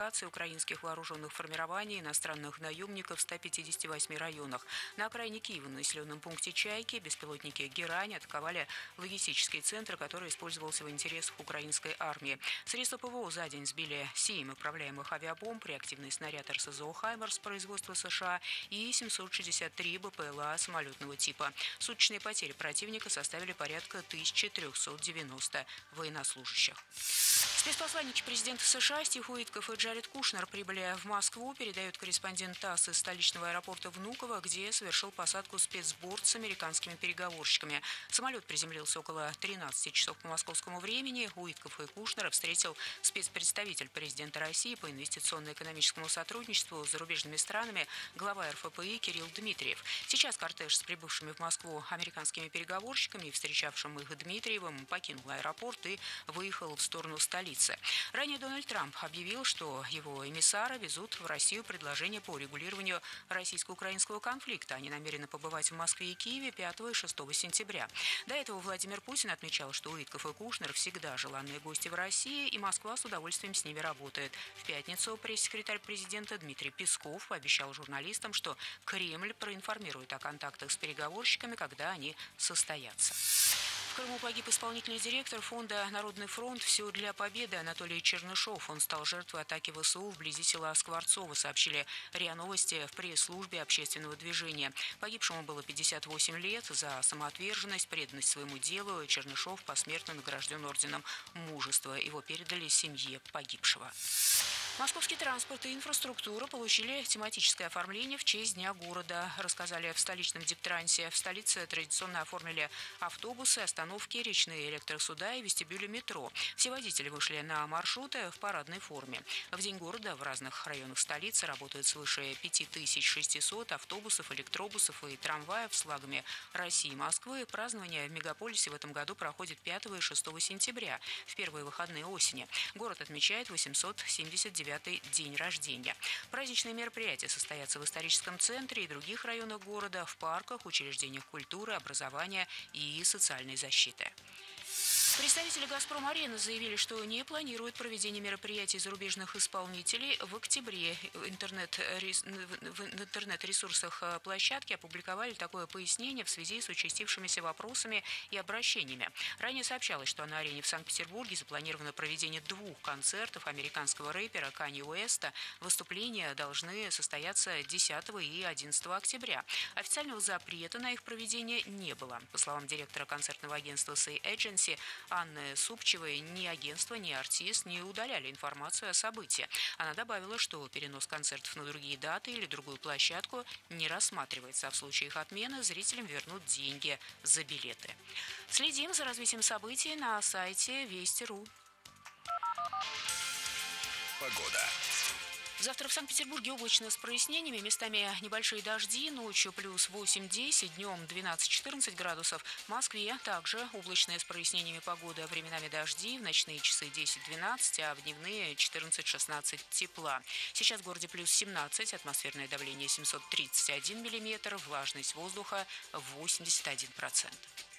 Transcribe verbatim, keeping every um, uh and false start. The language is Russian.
концентрации украинских вооруженных формирований и иностранных наемников в ста пятидесяти восьми районах. На окраине Киева, на населенном пункте Чайки, беспилотники «Герань» атаковали логистический центр, который использовался в интересах украинской армии. Средства ПВО за день сбили семь управляемых авиабомб, реактивный снаряд эр эс зэ о «Хаймерс» производства США и семьсот шестьдесят три бэ пэ эл а самолетного типа. Суточные потери противника составили порядка тысячи трёхсот девяноста военнослужащих. Спецпосланники президента США Стив Уитков и Джаред Кушнер прибыли в Москву, передает корреспондент ТАСС из столичного аэропорта Внуково, где совершил посадку спецборд с американскими переговорщиками. Самолет приземлился около тринадцати часов по московскому времени. Уитков и Кушнера встретил спецпредставитель президента России по инвестиционно-экономическому сотрудничеству с зарубежными странами, глава эр эф пэ и Кирилл Дмитриев. Сейчас кортеж с прибывшими в Москву американскими переговорщиками и встречавшим их Дмитриевым покинул аэропорт и выехал в сторону столицы. Ранее Дональд Трамп объявил, что его эмиссары везут в Россию предложение по урегулированию российско-украинского конфликта. Они намерены побывать в Москве и Киеве пятого и шестого сентября. До этого Владимир Путин отмечал, что Уитков и Кушнер всегда желанные гости в России, и Москва с удовольствием с ними работает. В пятницу пресс-секретарь президента Дмитрий Песков пообещал журналистам, что Кремль проинформирует о контактах с переговорщиками, когда они состоятся. В Крыму погиб исполнительный директор фонда «Народный фронт. Все для победы» Анатолий Чернышов. Он стал жертвой атаки вэ эс у вблизи села Скворцово, сообщили РИА Новости в пресс-службе общественного движения. Погибшему было пятьдесят восемь лет. За самоотверженность, преданность своему делу Чернышов посмертно награжден орденом Мужества. Его передали семье погибшего. Московский транспорт и инфраструктура получили тематическое оформление в честь Дня города, рассказали в столичном Диптрансе. В столице традиционно оформили автобусы, остановки, речные электросуда и вестибюли метро. Все водители вышли на маршруты в парадной форме. В День города в разных районах столицы работают свыше пяти тысяч шестисот автобусов, электробусов и трамваев с флагами России и Москвы. Празднование в мегаполисе в этом году проходит пятого и шестого сентября, в первые выходные осени. Город отмечает восемьсот семьдесят девятый день рождения. Праздничные мероприятия состоятся в историческом центре и других районах города, в парках, учреждениях культуры, образования и социальной защиты. Представители «Газпром-Арены» заявили, что не планируют проведение мероприятий зарубежных исполнителей в октябре. Интернет, в интернет-ресурсах площадки опубликовали такое пояснение в связи с участившимися вопросами и обращениями. Ранее сообщалось, что на «Арене» в Санкт-Петербурге запланировано проведение двух концертов американского рэпера Канье Уэста. Выступления должны состояться десятого и одиннадцатого октября. Официального запрета на их проведение не было. По словам директора концертного агентства «Say Agency» Анны Супчевой, ни агентство, ни артист не удаляли информацию о событии. Она добавила, что перенос концертов на другие даты или другую площадку не рассматривается, а в случае их отмены зрителям вернут деньги за билеты. Следим за развитием событий на сайте Вести точка ру. Погода. Завтра в Санкт-Петербурге облачно с прояснениями, местами небольшие дожди, ночью плюс восемь-десять, днем двенадцать-четырнадцать градусов. В Москве также облачная с прояснениями погода, временами дожди, в ночные часы десять-двенадцать, а в дневные четырнадцать-шестнадцать тепла. Сейчас в городе плюс семнадцать, атмосферное давление семьсот тридцать один миллиметр, влажность воздуха восемьдесят один процент.